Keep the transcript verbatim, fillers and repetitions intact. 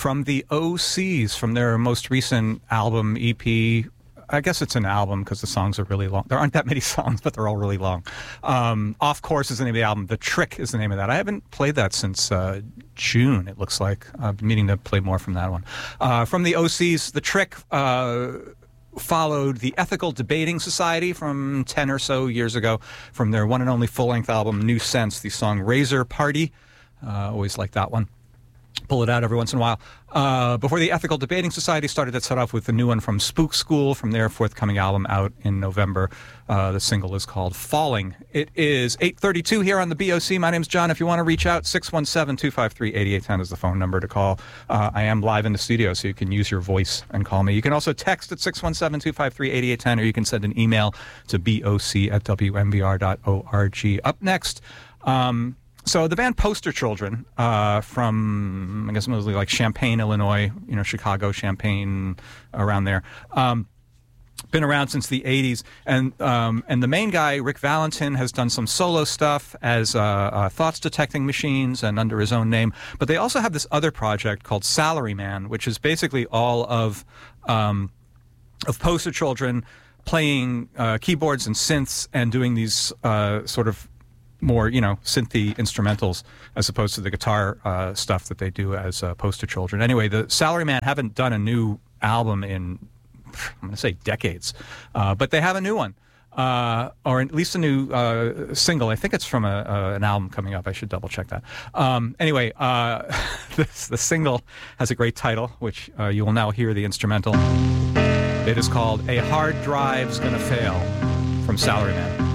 from the O Cs, from their most recent album, E P. I guess it's an album because the songs are really long. There aren't that many songs, but they're all really long. Um, Off Course is the name of the album. The Trick is the name of that. I haven't played that since uh, June, it looks like. I've been meaning to play more from that one. Uh, from the O Cs, The Trick uh, followed the Ethical Debating Society from ten or so years ago from their one and only full-length album, New Sense, the song Razor Party. Uh, always like that one. Pull it out every once in a while. Uh, before the Ethical Debating Society started, that set off with the new one from Spook School from their forthcoming album out in November. Uh, the single is called Falling. It is eight thirty-two here on the B O C. My name's John. If you want to reach out, six one seven, two five three, eight eight one zero is the phone number to call. Uh, I am live in the studio, so you can use your voice and call me. You can also text at six one seven, two five three, eight eight one zero, or you can send an email to boc at w m b r dot org. Up next, um, So the band Poster Children uh, from, I guess mostly like Champaign, Illinois, you know, Chicago, Champaign, around there. Um, been around since the eighties. And um, and the main guy, Rick Valentin, has done some solo stuff as uh, uh, Thoughts Detecting Machines and under his own name. But they also have this other project called Salaryman, which is basically all of, um, of Poster Children playing uh, keyboards and synths and doing these uh, sort of more, you know, synthy instrumentals as opposed to the guitar uh, stuff that they do as uh, Poster Children. Anyway, the Salaryman haven't done a new album in, I'm going to say decades, uh, but they have a new one, uh, or at least a new uh, single. I think it's from a, uh, an album coming up. I should double check that. Um, anyway, uh, this, the single has a great title, which uh, you will now hear the instrumental. It is called A Hard Drive's Gonna Fail from Salaryman.